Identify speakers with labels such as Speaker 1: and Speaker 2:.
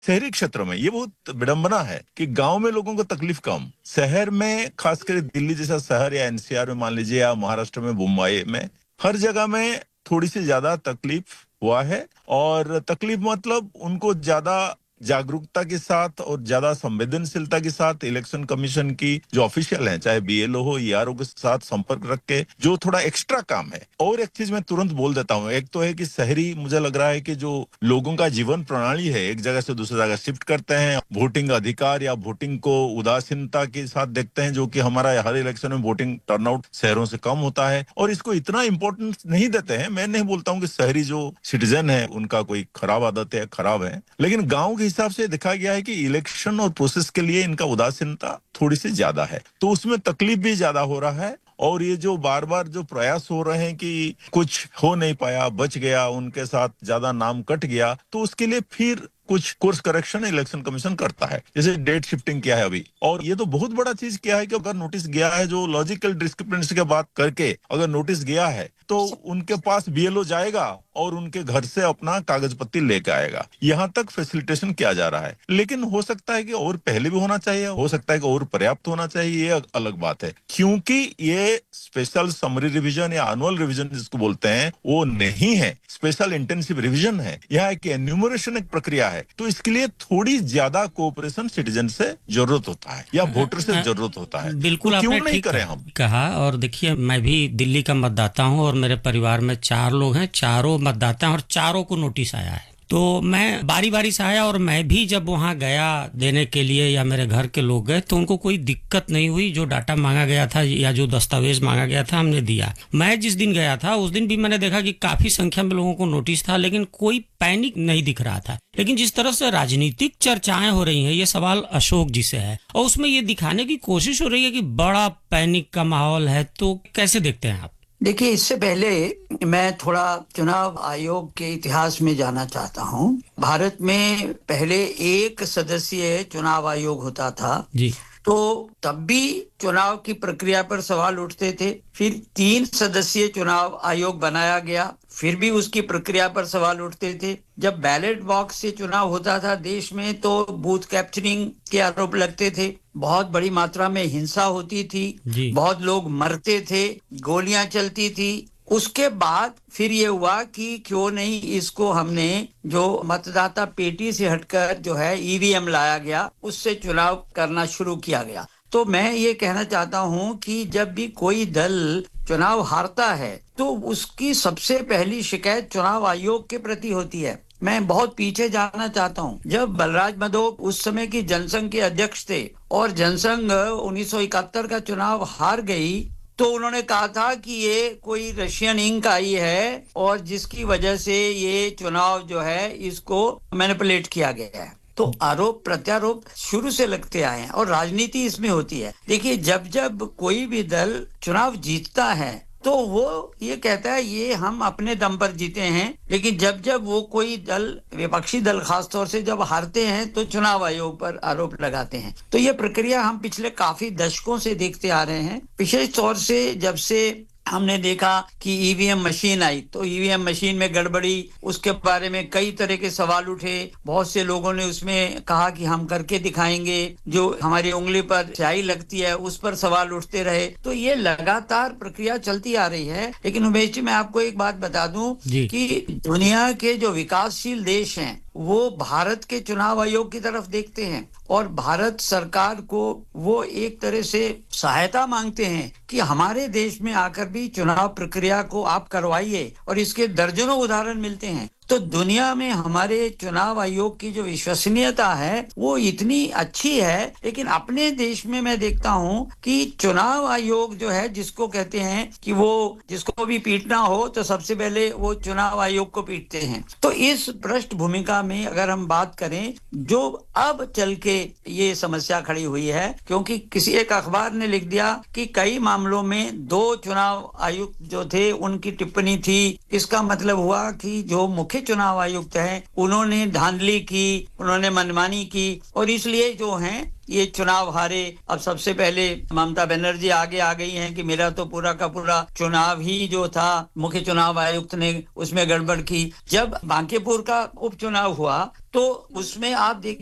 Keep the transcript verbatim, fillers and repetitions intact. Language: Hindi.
Speaker 1: शहरी क्षेत्रों में ये बहुत विडंबना है कि गांव में लोगों को तकलीफ कम, शहर में खासकर दिल्ली जैसा शहर या एनसीआर में मान लीजिए या महाराष्ट्र में मुंबई में हर जगह में थोड़ी सी ज्यादा तकलीफ हुआ है। और तकलीफ मतलब उनको ज्यादा जागरूकता के साथ और ज्यादा संवेदनशीलता के साथ इलेक्शन कमीशन की जो ऑफिशियल हैं, चाहे बीएलओ हो ईआरओ के साथ संपर्क रख के जो थोड़ा एक्स्ट्रा काम है। और एक चीज मैं तुरंत बोल देता हूँ, एक तो है कि शहरी मुझे लग रहा है कि जो लोगों का जीवन प्रणाली है एक जगह से दूसरी जगह शिफ्ट करते हैं, वोटिंग अधिकार या वोटिंग को उदासीनता के साथ देखते हैं, जो कि हमारा हर इलेक्शन में वोटिंग टर्नआउट शहरों से कम होता है और इसको इतना इंपॉर्टेंस नहीं देते हैं। मैं नहीं बोलता हूँ कि शहरी जो सिटीजन है उनका कोई खराब आदत है, खराब है, लेकिन गांव के हिसाब से देखा गया है कि इलेक्शन और प्रोसेस के लिए इनका उदासीनता थोड़ी सी ज्यादा है, तो उसमें तकलीफ भी ज्यादा हो रहा है। और ये जो बार बार जो प्रयास हो रहे हैं कि कुछ हो नहीं पाया, बच गया, उनके साथ ज्यादा नाम कट गया, तो उसके लिए फिर कुछ कोर्स करेक्शन इलेक्शन कमीशन करता है, जैसे डेट शिफ्टिंग किया है अभी। और ये तो बहुत बड़ा चीज किया है कि अगर नोटिस गया है जो लॉजिकल डिस्क्रिपेंसी के बात करके अगर नोटिस गया है तो उनके पास बीएलओ जाएगा और उनके घर से अपना कागज पत्ती लेके आएगा। यहाँ तक फैसिलिटेशन किया जा रहा है, लेकिन हो सकता है कि और पहले भी होना चाहिए, हो सकता है कि और पर्याप्त होना चाहिए, ये अलग बात है। क्योंकि ये स्पेशल समरी रिवीजन या एनुअल रिवीजन जिसको बोलते हैं वो नहीं है, स्पेशल इंटेंसिव रिवीजन है। यह एक एन्यूमरेशन एक प्रक्रिया है, तो इसके लिए थोड़ी ज्यादा कोऑपरेशन सिटीजन से जरूरत होता है या वोटर से जरूरत होता है।
Speaker 2: बिल्कुल,
Speaker 1: तो क्यों
Speaker 2: आपने
Speaker 1: नहीं
Speaker 2: ठीक
Speaker 1: करें हम
Speaker 2: कहा। और देखिए, मैं भी दिल्ली का मतदाता हूं और मेरे परिवार में चार लोग हैं, चारों मतदाता हैं और चारों को नोटिस आया है। तो मैं बारी बारी से आया और मैं भी जब वहां गया देने के लिए या मेरे घर के लोग गए तो उनको कोई दिक्कत नहीं हुई। जो डाटा मांगा गया था या जो दस्तावेज मांगा गया था हमने दिया। मैं जिस दिन गया था उस दिन भी मैंने देखा कि काफी संख्या में लोगों को नोटिस था, लेकिन कोई पैनिक नहीं दिख रहा था। लेकिन जिस तरह से राजनीतिक चर्चाएं हो रही हैं, ये सवाल अशोक जी से है और उसमें ये दिखाने की कोशिश हो रही है कि बड़ा पैनिक का माहौल है, तो कैसे देखते हैं आप?
Speaker 3: देखिए, इससे पहले मैं थोड़ा चुनाव आयोग के इतिहास में जाना चाहता हूं। भारत में पहले एक सदस्यीय चुनाव आयोग होता था
Speaker 2: जी।
Speaker 3: तो तब भी चुनाव की प्रक्रिया पर सवाल उठते थे। फिर तीन सदस्यीय चुनाव आयोग बनाया गया, फिर भी उसकी प्रक्रिया पर सवाल उठते थे। जब बैलेट बॉक्स से चुनाव होता था देश में तो बूथ कैप्चरिंग के आरोप लगते थे, बहुत बड़ी मात्रा में हिंसा होती थी, बहुत लोग मरते थे, गोलियां चलती थी। उसके बाद फिर ये हुआ कि क्यों नहीं इसको हमने जो मतदाता पेटी से हटकर जो है ईवीएम लाया गया, उससे चुनाव करना शुरू किया गया। तो मैं ये कहना चाहता हूं कि जब भी कोई दल चुनाव हारता है तो उसकी सबसे पहली शिकायत चुनाव आयोग के प्रति होती है। मैं बहुत पीछे जाना चाहता हूं, जब बलराज मधोक उस समय की जनसंघ के अध्यक्ष थे और जनसंघ उन्नीस सौ इकहत्तर का चुनाव हार गई, तो उन्होंने कहा था कि ये कोई रशियन इंक आई है और जिसकी वजह से ये चुनाव जो है इसको मैनिपुलेट किया गया है। तो आरोप प्रत्यारोप शुरू से लगते आए हैं और राजनीति इसमें होती है। देखिए, जब जब कोई भी दल चुनाव जीतता है तो वो ये कहता है ये हम अपने दम पर जीते हैं, लेकिन जब जब वो कोई दल, विपक्षी दल खास तौर से जब हारते हैं तो चुनाव आयोग पर आरोप लगाते हैं। तो ये प्रक्रिया हम पिछले काफी दशकों से देखते आ रहे हैं। विशेष तौर से जब से हमने देखा कि ईवीएम मशीन आई तो ईवीएम मशीन में गड़बड़ी, उसके बारे में कई तरह के सवाल उठे। बहुत से लोगों ने उसमें कहा कि हम करके दिखाएंगे, जो हमारी उंगली पर स्याही लगती है उस पर सवाल उठते रहे। तो ये लगातार प्रक्रिया चलती आ रही है। लेकिन उमेश जी, मैं आपको एक बात बता दूं कि दुनिया के जो विकासशील देश हैं वो भारत के चुनाव आयोग की तरफ देखते हैं और भारत सरकार को वो एक तरह से सहायता मांगते हैं कि हमारे देश में आकर भी चुनाव प्रक्रिया को आप करवाइए, और इसके दर्जनों उदाहरण मिलते हैं। तो दुनिया में हमारे चुनाव आयोग की जो विश्वसनीयता है वो इतनी अच्छी है, लेकिन अपने देश में मैं देखता हूं कि चुनाव आयोग जो है, जिसको कहते हैं कि वो जिसको भी पीटना हो तो सबसे पहले वो चुनाव आयोग को पीटते हैं। तो इस पृष्ठभूमिका में अगर हम बात करें, जो अब चल के ये समस्या खड़ी हुई है, क्योंकि किसी एक अखबार ने लिख दिया कि कई मामलों में दो चुनाव आयुक्त जो थे उनकी टिप्पणी थी। इसका मतलब हुआ कि जो मुख्य चुनाव आयुक्त हैं उन्होंने धांधली की, उन्होंने मनमानी की और इसलिए जो हैं ये चुनाव हारे। अब सबसे पहले ममता बनर्जी आगे आ गई हैं कि मेरा तो पूरा का पूरा चुनाव ही जो था मुख्य चुनाव आयुक्त ने उसमें गड़बड़ की। जब बांकीपुर का उपचुनाव हुआ तो उसमें आप देखिए